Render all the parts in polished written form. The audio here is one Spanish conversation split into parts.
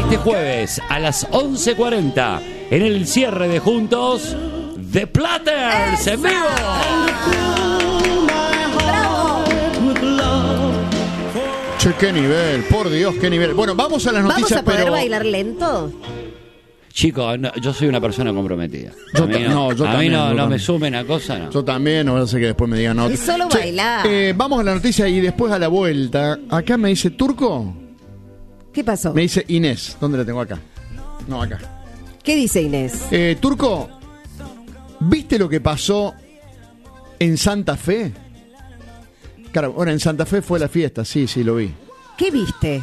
este jueves a las 11:40 en el cierre de Juntos, The Platters en vivo. Che, qué nivel, por Dios, qué nivel. Bueno, vamos a las noticias, ¿Vamos a poder pero... bailar lento? Chicos, no, yo soy una persona comprometida. Yo A mí también, no también. me sumen a cosas, no. Yo también, no sé que después me digan no. Es solo bailar. Vamos a la noticia y después a la vuelta. Acá me dice Turco. ¿Qué pasó? Me dice Inés. ¿Dónde la tengo acá? No, acá. ¿Qué dice Inés? Turco, ¿viste lo que pasó en Santa Fe? Claro, bueno, en Santa Fe fue la fiesta, sí, lo vi. ¿Qué viste?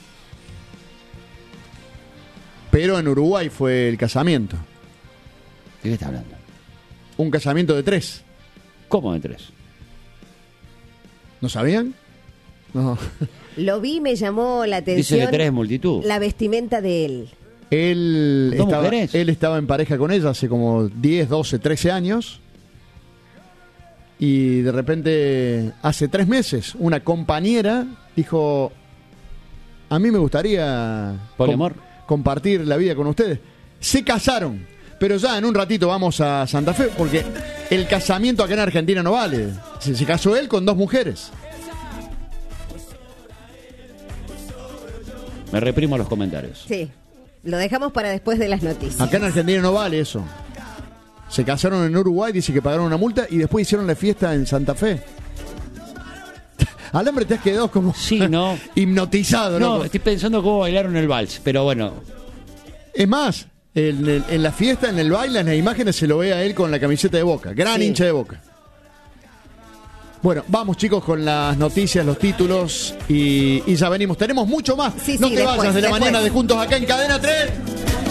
Pero en Uruguay fue el casamiento. ¿De qué está hablando? Un casamiento de 3. ¿Cómo de 3? ¿No sabían? No. Lo vi y me llamó la Dice atención. que 3 es multitud. La vestimenta de él. Él ¿Dos mujeres? estaba en pareja con ella hace como 10, 12, 13 años. Y de repente, hace 3 meses, una compañera dijo: a mí me gustaría Poliamor. compartir la vida con ustedes. Se casaron, pero ya en un ratito vamos a Santa Fe, porque el casamiento acá en Argentina no vale. Se casó él con 2 mujeres. Me reprimo los comentarios. Sí. Lo dejamos para después de las noticias. Acá en Argentina no vale eso. Se casaron en Uruguay, dice que pagaron una multa y después hicieron la fiesta en Santa Fe. Alambre, te has quedado como Sí, ¿no? hipnotizado, ¿no? No, estoy pensando cómo bailaron el vals, pero bueno. Es más, en la fiesta, en el baile, en las imágenes se lo ve a él con la camiseta de Boca. Gran Sí. hincha de Boca. Bueno, vamos chicos con las noticias, los títulos y ya venimos. Tenemos mucho más. Sí, No sí, te después, vayas de la después. mañana de Juntos acá en Cadena 3.